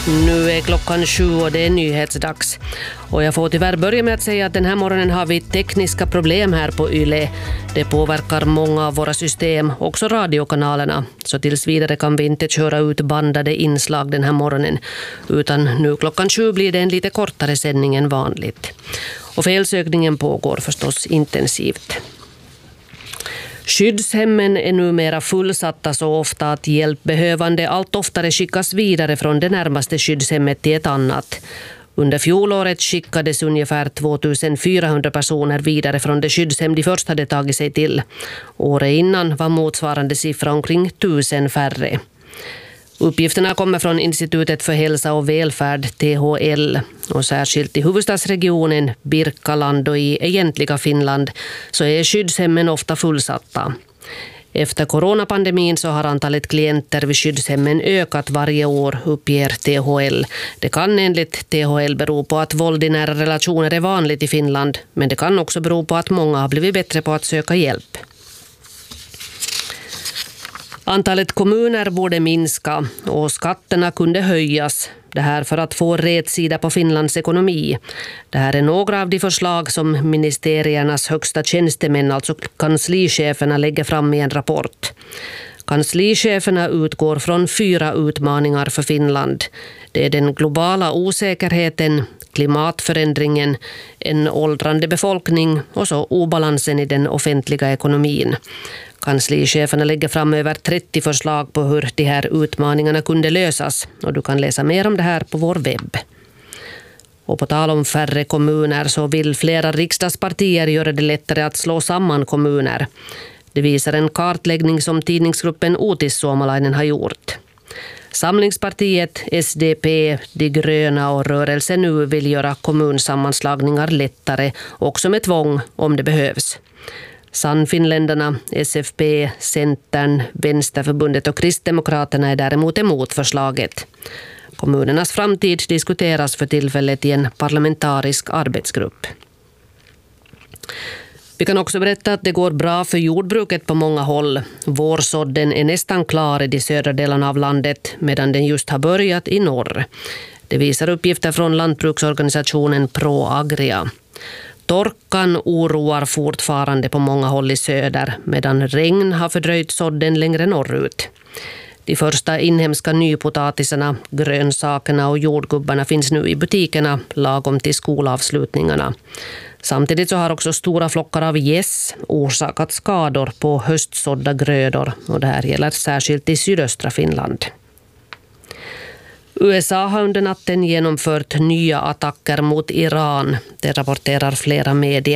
Nu är klockan 7 och det är nyhetsdags. Och jag får tyvärr börja med att säga att den här morgonen har vi tekniska problem här på YLE. Det påverkar många av våra system, också radiokanalerna. Så tills vidare kan vi inte köra ut bandade inslag den här morgonen. Utan nu klockan 7 blir det en lite kortare sändning än vanligt. Och felsökningen pågår förstås intensivt. Skyddshemmen är numera fullsatta så ofta att hjälpbehövande allt oftare skickas vidare från det närmaste skyddshemmet till ett annat. Under fjolåret skickades ungefär 2400 personer vidare från det skyddshem de först hade tagit sig till. Året innan var motsvarande siffra omkring 1000 färre. Uppgifterna kommer från Institutet för hälsa och välfärd, THL, och särskilt i huvudstadsregionen, Birkaland och i egentliga Finland så är skyddshemmen ofta fullsatta. Efter coronapandemin så har antalet klienter vid skyddshemmen ökat varje år, uppger THL. Det kan enligt THL bero på att våld i nära relationer är vanligt i Finland, men det kan också bero på att många har blivit bättre på att söka hjälp. Antalet kommuner borde minska och skatterna kunde höjas. Det här för att få rätsida på Finlands ekonomi. Det här är några av de förslag som ministeriernas högsta tjänstemän, alltså kanslicheferna, lägger fram i en rapport. Kanslicheferna utgår från 4 utmaningar för Finland. Det är den globala osäkerheten, klimatförändringen, en åldrande befolkning och så obalansen i den offentliga ekonomin. Kanslicheferna lägger fram över 30 förslag på hur de här utmaningarna kunde lösas och du kan läsa mer om det här på vår webb. Och på tal om färre kommuner så vill flera riksdagspartier göra det lättare att slå samman kommuner. Det visar en kartläggning som tidningsgruppen Otis Suomalainen har gjort. Samlingspartiet, SDP, De gröna och Rörelsen nu vill göra kommunsammanslagningar lättare, också med tvång om det behövs. Sannfinländarna, SFP, Centern, Vänsterförbundet och Kristdemokraterna är däremot emot förslaget. Kommunernas framtid diskuteras för tillfället i en parlamentarisk arbetsgrupp. Vi kan också berätta att det går bra för jordbruket på många håll. Vårsådden är nästan klar i de södra delarna av landet medan den just har börjat i norr. Det visar uppgifter från lantbruksorganisationen ProAgria. Torkan oroar fortfarande på många håll i söder medan regn har fördröjt sådden längre norrut. De första inhemska nypotatisarna, grönsakerna och jordgubbarna finns nu i butikerna lagom till skolavslutningarna. Samtidigt så har också stora flockar av gäss orsakat skador på höstsådda grödor och det här gäller särskilt i sydöstra Finland. USA har under natten genomfört nya attacker mot Iran. Det rapporterar flera medier.